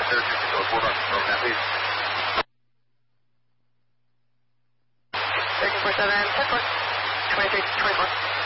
Air 2 on, from that lead. Air 247, 10 4, 26, 24.